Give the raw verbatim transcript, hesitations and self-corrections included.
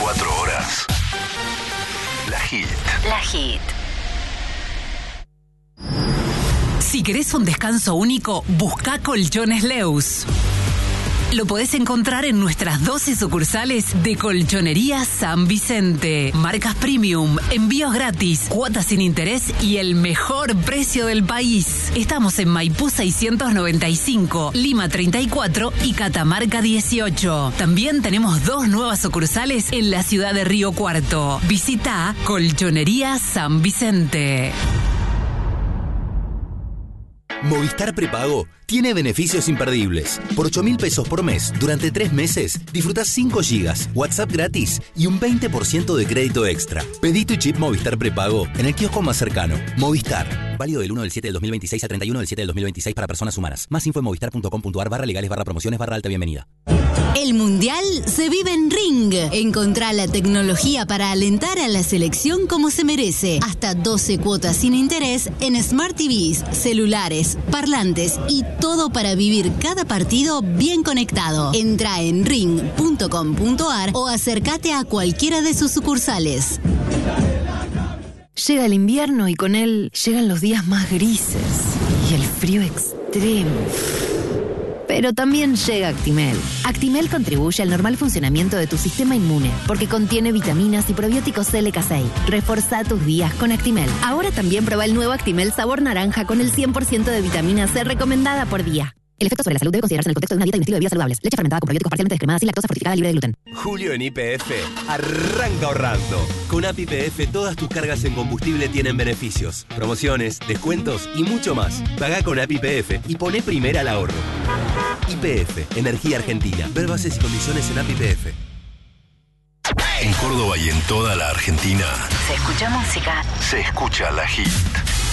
veinticuatro horas. La Hit. La Hit. Si querés un descanso único, busca Colchones Leus. Lo podés encontrar en nuestras doce sucursales de Colchonería San Vicente. Marcas premium, envíos gratis, cuotas sin interés y el mejor precio del país. Estamos en Maipú seiscientos noventa y cinco, Lima treinta y cuatro y Catamarca dieciocho. También tenemos dos nuevas sucursales en la ciudad de Río Cuarto. Visita Colchonería San Vicente. Movistar Prepago tiene beneficios imperdibles. Por ocho mil pesos por mes, durante tres meses, disfrutás cinco gigas, WhatsApp gratis y un veinte por ciento de crédito extra. Pedí tu chip Movistar Prepago en el kiosco más cercano. Movistar. Válido del uno del siete del dos mil veintiséis al treinta y uno del siete del dos mil veintiséis para personas humanas. Más info en movistar.com.ar barra legales barra promociones barra alta bienvenida. El Mundial se vive en Ring. Encontrá la tecnología para alentar a la selección como se merece. Hasta doce cuotas sin interés en Smart T Vs, celulares, parlantes y todo para vivir cada partido bien conectado. Entra en ring punto com punto ar o acércate a cualquiera de sus sucursales. Llega el invierno y con él llegan los días más grises y el frío extremo. Pero también llega Actimel. Actimel contribuye al normal funcionamiento de tu sistema inmune porque contiene vitaminas y probióticos L K seis. Reforzá tus días con Actimel. Ahora también prueba el nuevo Actimel sabor naranja con el cien por ciento de vitamina C recomendada por día. El efecto sobre la salud debe considerarse en el contexto de una dieta y un estilo de vida saludables. Leche fermentada con probióticos parcialmente descremadas sin lactosa fortificada libre de gluten. Julio en Y P F arranca ahorrando. Con A P I P F todas tus cargas en combustible tienen beneficios, promociones, descuentos y mucho más. Pagá con A P I P F y poné primera al ahorro. Y P F, Energía Argentina. Ver bases y condiciones en A P I P F. En Córdoba y en toda la Argentina Se escucha música. se escucha La Hit.